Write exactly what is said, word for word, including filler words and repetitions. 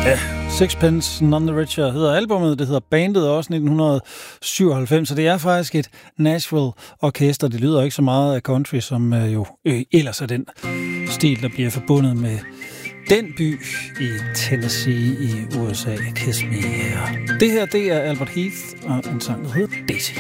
Ja, Sixpence None the Richer hedder albumet, det hedder bandet også nitten syvoghalvfems, så det er faktisk et Nashville-orkester. Det lyder ikke så meget af country, som øh, jo øh, ellers er den stil, der bliver forbundet med den by i Tennessee i U S A. Kiss Me Here. Det her, det er Albert Heath og en sang, der hedder Daisy.